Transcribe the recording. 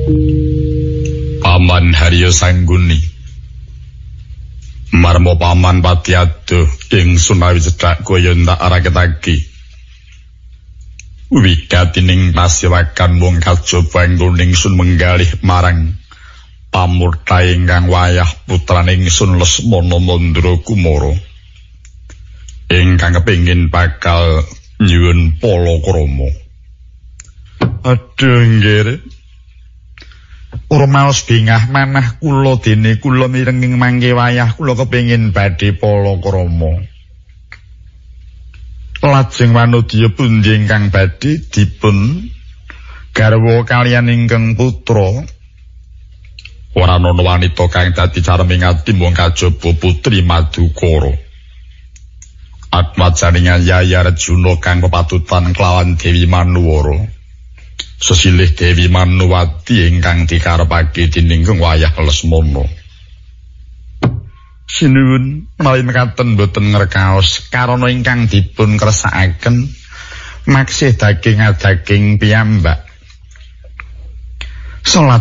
Paman Harya Sangguni marmo paman pati adoh ingsun awi cedhak kaya ndak araketake wigatining pasiwakan wong kajaba ingsun menggalih marang pamurta ingkang wayah putraning ingsun Lesmana Mandra Kumara ingkang kepengin bakal nyuwun palakrama. Aduh nggih. Urmaos bingah manah kula dene kula mirenging mangke wayah kula kepengin badhe palakrama. Lajeng wanodya pundi ingkang badhe dipun garwa kaliyan ingkang putra. Ora ana wanita kang dadi careming ati mung kajaba putri Madukara. Atmajaning Yaya Arjuna kang pepatutan kelawan Dewi Manuwara. Sesilih Dewi Manuwati ingkang dikarepake dening wayah Lesmana. Sinuwun menawi mekaten boten ngrekaos karana ingkang dipun kersakaken maksih daging-daging piyambak. Salat